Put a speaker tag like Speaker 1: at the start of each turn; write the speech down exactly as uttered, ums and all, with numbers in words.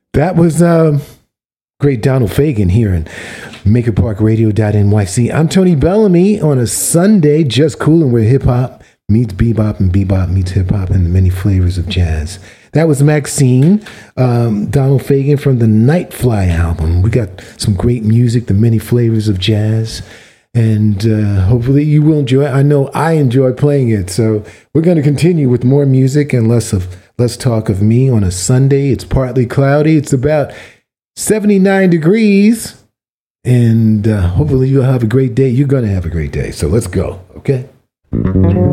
Speaker 1: That was uh, great Donald Fagen here in Maker Park Radio dot N Y C. I'm Tony Bellamy on a Sunday, just cooling where hip hop meets bebop and bebop meets hip hop and the many flavors of jazz. That was Maxine, um, Donald Fagen from the Nightfly album. We got some great music, the many flavors of jazz, and uh, hopefully you will enjoy it. I know I enjoy playing it, so we're going to continue with more music and less of less talk of me on a Sunday. It's partly cloudy. It's about seventy-nine degrees, and uh, hopefully you'll have a great day. You're going to have a great day, so let's go, okay?